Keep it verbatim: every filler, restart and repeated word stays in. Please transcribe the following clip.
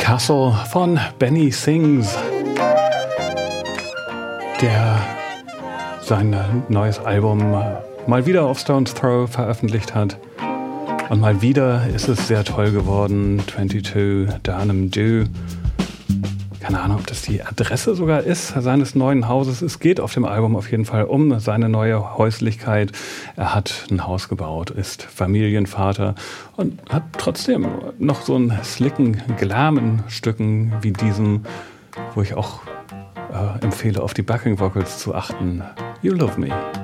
Castle von Benny Sings, der sein neues Album mal wieder auf Stones Throw veröffentlicht hat. Und mal wieder ist es sehr toll geworden. zweiundzwanzig Darnham Dew. Keine Ahnung, ob das die Adresse sogar ist seines neuen Hauses. Es geht auf dem Album auf jeden Fall um seine neue Häuslichkeit. Er hat ein Haus gebaut, ist Familienvater und hat trotzdem noch so einen slicken Glam in Stücken wie diesem, wo ich auch äh, empfehle, auf die Backing Vocals zu achten. You Love Me.